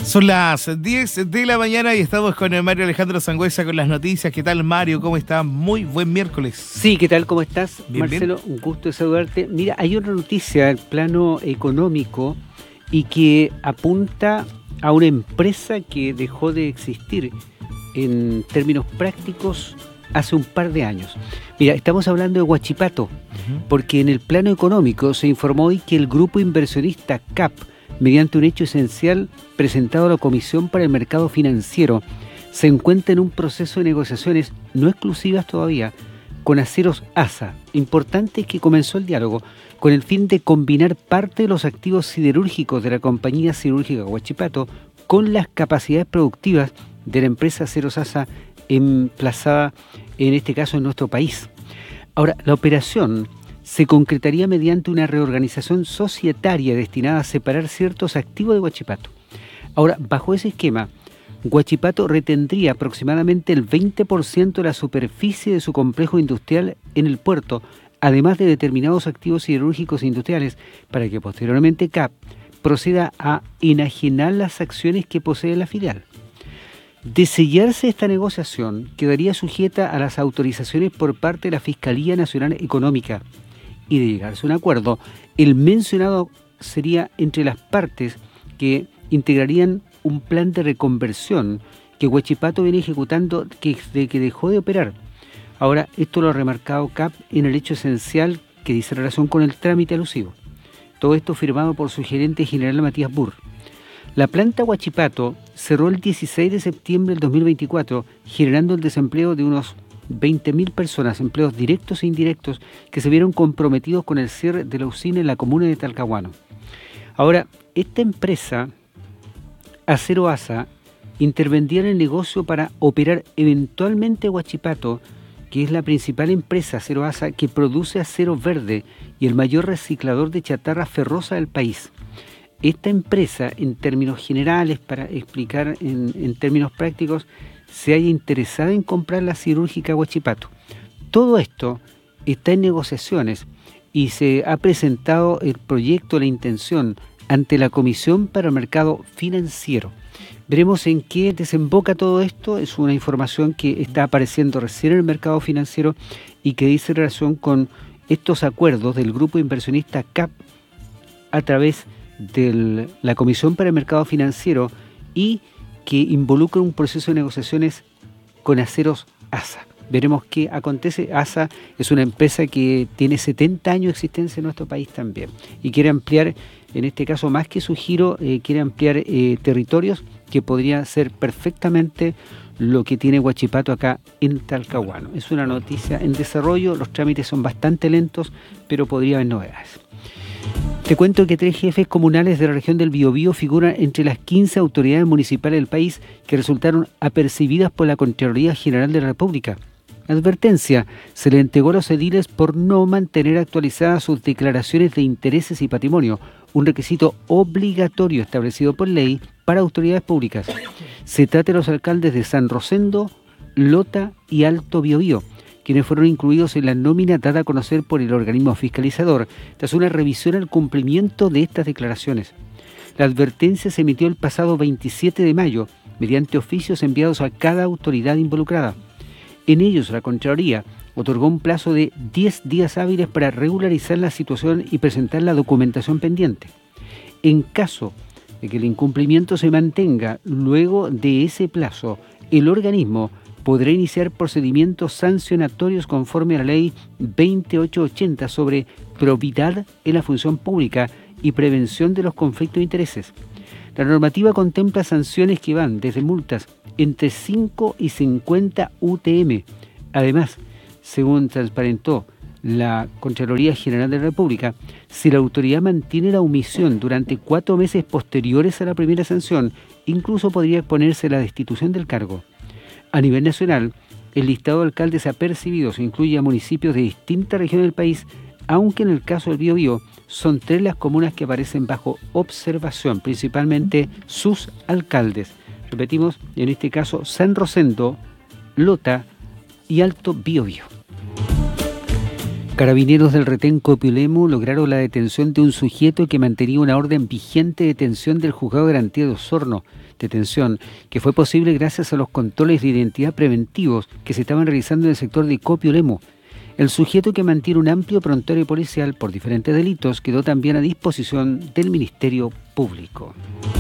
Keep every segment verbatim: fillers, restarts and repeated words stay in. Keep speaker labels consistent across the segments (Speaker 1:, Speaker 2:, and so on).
Speaker 1: Son las diez de la mañana y estamos con el Mario Alejandro Sangüesa con las noticias. ¿Qué tal, Mario? ¿Cómo estás? Muy buen miércoles.
Speaker 2: Sí, ¿qué tal? ¿Cómo estás,
Speaker 1: bien,
Speaker 2: Marcelo?
Speaker 1: Bien.
Speaker 2: Un gusto de saludarte. Mira, hay otra noticia en plano económico y que apunta a una empresa que dejó de existir en términos prácticos hace un par de años. Mira, estamos hablando de Huachipato, uh-huh. porque en el plano económico se informó hoy que el grupo inversionista C A P, mediante un hecho esencial presentado a la Comisión para el Mercado Financiero, se encuentra en un proceso de negociaciones no exclusivas todavía con Aceros A S A. Importante es que comenzó el diálogo con el fin de combinar parte de los activos siderúrgicos de la compañía siderúrgica Huachipato con las capacidades productivas de la empresa Aceros A S A emplazada en este caso en nuestro país. Ahora, la operación se concretaría mediante una reorganización societaria destinada a separar ciertos activos de Huachipato. Ahora, bajo ese esquema, Huachipato retendría aproximadamente el veinte por ciento de la superficie de su complejo industrial en el puerto, además de determinados activos siderúrgicos e industriales, para que posteriormente C A P proceda a enajenar las acciones que posee la filial. De sellarse esta negociación, quedaría sujeta a las autorizaciones por parte de la Fiscalía Nacional Económica, y de llegarse a un acuerdo, el mencionado sería entre las partes que integrarían un plan de reconversión que Huachipato viene ejecutando desde que dejó de operar. Ahora, esto lo ha remarcado C A P en el hecho esencial que dice relación con el trámite alusivo. Todo esto firmado por su gerente general Matías Burr. La planta Huachipato cerró el dieciséis de septiembre del dos mil veinticuatro, generando el desempleo de unos veinte mil personas, empleos directos e indirectos, que se vieron comprometidos con el cierre de la usina en la comuna de Talcahuano. Ahora, esta empresa, Acero A S A, intervendría en el negocio para operar eventualmente Huachipato, que es la principal empresa Acero A S A que produce acero verde y el mayor reciclador de chatarra ferrosa del país. Esta empresa, en términos generales, para explicar en, en términos prácticos, se haya interesado en comprar la siderúrgica Huachipato. Todo esto está en negociaciones y se ha presentado el proyecto, la intención, ante la Comisión para el Mercado Financiero. Veremos en qué desemboca todo esto. Es una información que está apareciendo recién en el mercado financiero y que dice relación con estos acuerdos del grupo inversionista C A P a través de la Comisión para el Mercado Financiero y que involucra un proceso de negociaciones con Aceros A S A. Veremos qué acontece. A S A es una empresa que tiene setenta años de existencia en nuestro país también y quiere ampliar, en este caso más que su giro, eh, quiere ampliar eh, territorios que podría ser perfectamente lo que tiene Huachipato acá en Talcahuano. Es una noticia en desarrollo, los trámites son bastante lentos, pero podría haber novedades. Te cuento que tres jefes comunales de la región del Biobío figuran entre las quince autoridades municipales del país que resultaron apercibidas por la Contraloría General de la República. Advertencia: se le entregó a los ediles por no mantener actualizadas sus declaraciones de intereses y patrimonio, un requisito obligatorio establecido por ley para autoridades públicas. Se trata de los alcaldes de San Rosendo, Lota y Alto Biobío, quienes fueron incluidos en la nómina dada a conocer por el organismo fiscalizador, tras una revisión al cumplimiento de estas declaraciones. La advertencia se emitió el pasado veintisiete de mayo, mediante oficios enviados a cada autoridad involucrada. En ellos, la Contraloría otorgó un plazo de diez días hábiles para regularizar la situación y presentar la documentación pendiente. En caso de que el incumplimiento se mantenga luego de ese plazo, el organismo podrá iniciar procedimientos sancionatorios conforme a la ley veintiocho ochenta sobre probidad en la función pública y prevención de los conflictos de intereses. La normativa contempla sanciones que van desde multas entre cinco y cincuenta U T M. Además, según transparentó la Contraloría General de la República, si la autoridad mantiene la omisión durante cuatro meses posteriores a la primera sanción, incluso podría exponerse a la destitución del cargo. A nivel nacional, el listado de alcaldes apercibidos incluye a municipios de distintas regiones del país, aunque en el caso del Biobío son tres las comunas que aparecen bajo observación, principalmente sus alcaldes. Repetimos, en este caso, San Rosendo, Lota y Alto Biobío. Carabineros del Retén Copiolemo lograron la detención de un sujeto que mantenía una orden vigente de detención del Juzgado de Garantía de Osorno. Detención que fue posible gracias a los controles de identidad preventivos que se estaban realizando en el sector de Copiolemo. El sujeto, que mantiene un amplio prontuario policial por diferentes delitos, quedó también a disposición del Ministerio Público.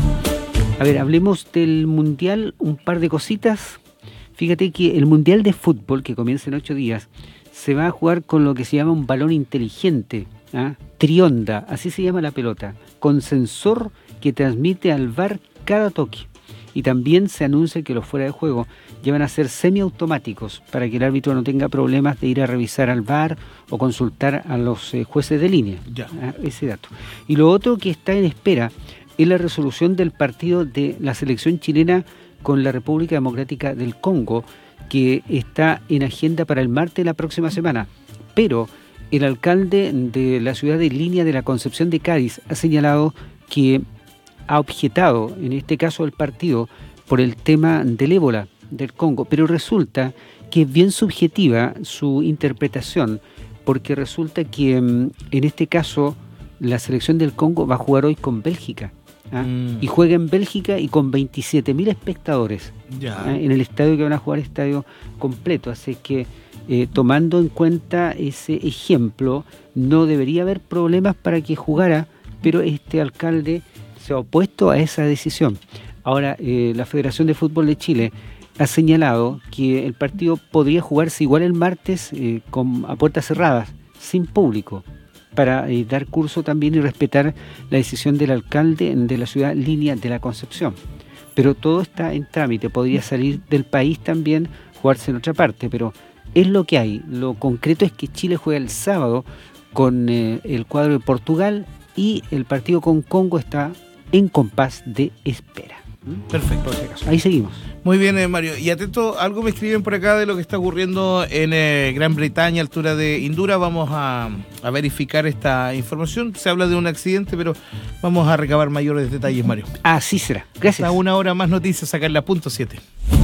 Speaker 2: A ver, hablemos del Mundial, un par de cositas. Fíjate que el Mundial de Fútbol, que comienza en ocho días, se va a jugar con lo que se llama un balón inteligente, ¿ah? Trionda, así se llama la pelota, con sensor que transmite al V A R cada toque. Y también se anuncia que los fuera de juego ya van a ser semiautomáticos para que el árbitro no tenga problemas de ir a revisar al V A R o consultar a los eh, jueces de línea.
Speaker 1: Ya.
Speaker 2: ¿Ah? Ese dato. Y lo otro que está en espera es la resolución del partido de la selección chilena con la República Democrática del Congo, que está en agenda para el martes de la próxima semana. Pero el alcalde de la ciudad de Línea de la Concepción de Cádiz ha señalado que ha objetado, en este caso el partido, por el tema del ébola del Congo, pero resulta que es bien subjetiva su interpretación, porque resulta que en este caso la selección del Congo va a jugar hoy con Bélgica. ¿Ah? Mm. Y juega en Bélgica y con veintisiete mil espectadores, ya. ¿Ah? En el estadio que van a jugar, estadio completo. Así que eh, tomando en cuenta ese ejemplo, no debería haber problemas para que jugara, pero este alcalde se ha opuesto a esa decisión. Ahora, eh, la Federación de Fútbol de Chile ha señalado que el partido podría jugarse igual el martes eh, con, a puertas cerradas, sin público, para eh, dar curso también y respetar la decisión del alcalde de la ciudad Línea de la Concepción. Pero todo está en trámite, podría salir del país también, jugarse en otra parte, pero es lo que hay. Lo concreto es que Chile juega el sábado con eh, el cuadro de Portugal y el partido con Congo está en compás de espera.
Speaker 1: Perfecto.
Speaker 2: Ahí seguimos.
Speaker 1: Muy bien, eh, Mario. Y atento, algo me escriben por acá de lo que está ocurriendo en eh, Gran Bretaña, altura de Indura. Vamos a, a verificar esta información. Se habla de un accidente, pero vamos a recabar mayores detalles, Mario.
Speaker 2: Así será. Gracias.
Speaker 1: Hasta una hora más noticias acá en la punto siete.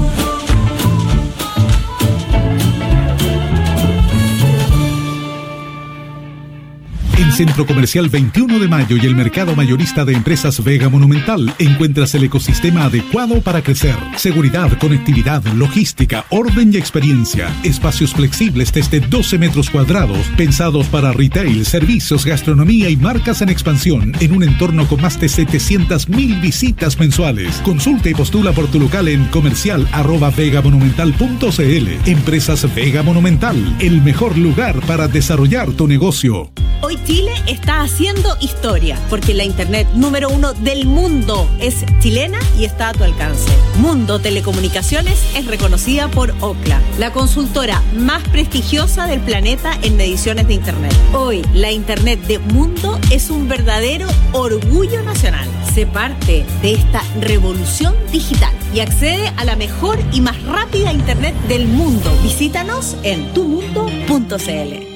Speaker 3: En Centro Comercial veintiuno de Mayo y el Mercado Mayorista de Empresas Vega Monumental encuentras el ecosistema adecuado para crecer. Seguridad, conectividad, logística, orden y experiencia. Espacios flexibles desde doce metros cuadrados, pensados para retail, servicios, gastronomía y marcas en expansión, en un entorno con más de setecientas mil visitas mensuales. Consulta y postula por tu local en comercial arroba vegamonumental punto cl. Empresas Vega Monumental, el mejor lugar para desarrollar tu negocio.
Speaker 4: Hoy Chile está haciendo historia, porque la internet número uno del mundo es chilena y está a tu alcance. Mundo Telecomunicaciones es reconocida por Ookla, la consultora más prestigiosa del planeta en mediciones de internet. Hoy, la internet de Mundo es un verdadero orgullo nacional. Sé parte de esta revolución digital y accede a la mejor y más rápida internet del mundo. Visítanos en tu mundo punto cl.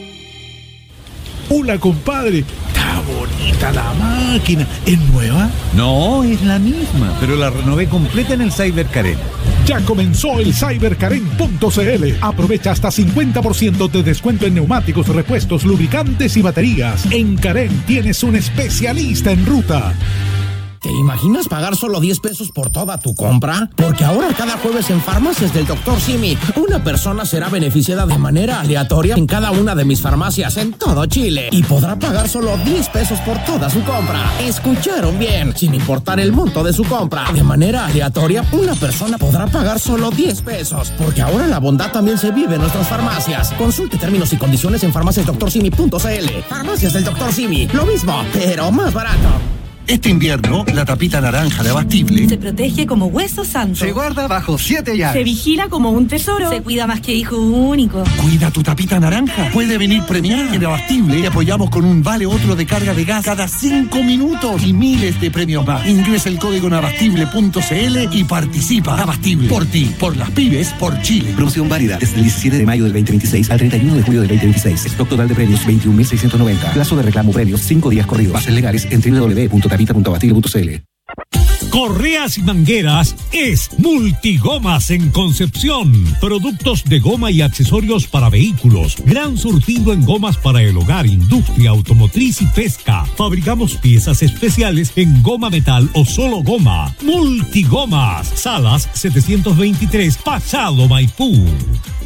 Speaker 3: Hola, compadre. Está bonita la máquina. ¿Es nueva?
Speaker 5: No, es la misma, pero la renové completa en el Cyber Karen.
Speaker 3: Ya comenzó el cyber karen punto cl. Aprovecha hasta cincuenta por ciento de descuento en neumáticos, repuestos, lubricantes y baterías. En Karen tienes un especialista en ruta.
Speaker 6: ¿Te imaginas pagar solo diez pesos por toda tu compra? Porque ahora cada jueves en Farmacias del doctor Simi, una persona será beneficiada de manera aleatoria en cada una de mis farmacias en todo Chile y podrá pagar solo diez pesos por toda su compra. ¿Escucharon bien? Sin importar el monto de su compra, de manera aleatoria, una persona podrá pagar solo diez pesos. Porque ahora la bondad también se vive en nuestras farmacias. Consulte términos y condiciones en farmacias doctor simi punto cl. Farmacias del doctor Simi, lo mismo, pero más barato.
Speaker 7: Este invierno, la tapita naranja de Abastible
Speaker 8: se protege como hueso santo.
Speaker 7: Se guarda bajo siete llaves.
Speaker 8: Se vigila como un tesoro. Se cuida más que hijo único.
Speaker 7: Cuida tu tapita naranja. Puede venir premiada. En Abastible te apoyamos con un vale otro de carga de gas cada cinco minutos y miles de premios más. Ingresa el código en abastible punto cl y participa. Abastible. Por ti, por las pymes, por Chile.
Speaker 9: Promoción válida desde el diecisiete de mayo del veinte veintiséis al treinta y uno de julio del veinte veintiséis. Stock total de premios veintiún mil seiscientos noventa. Plazo de reclamo premios cinco días corridos. Bases legales en doble u doble u doble u punto tapita punto abastible punto cl.
Speaker 10: correas y mangueras es Multigomas en Concepción. Productos de goma y accesorios para vehículos. Gran surtido en gomas para el hogar, industria, automotriz y pesca. Fabricamos piezas especiales en goma metal o solo goma. Multigomas. Salas setecientos veintitrés, Pasado Maipú.